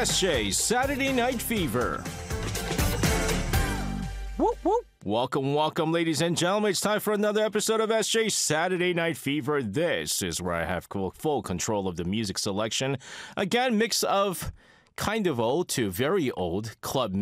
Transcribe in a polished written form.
SJ's Saturday Night Fever. Whoop, whoop. Welcome, ladies and gentlemen. It's time for another episode of SJ's Saturday Night Fever. This is where I have full control of the music selection. Again, mix of kind of old to very old club